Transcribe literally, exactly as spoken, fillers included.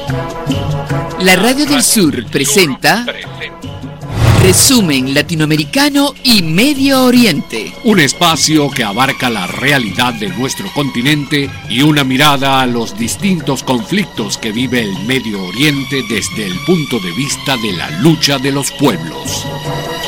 La Radio del Sur presenta Resumen Latinoamericano y Medio Oriente. Un espacio que abarca la realidad de nuestro continente y una mirada a los distintos conflictos que vive el Medio Oriente desde el punto de vista de la lucha de los pueblos.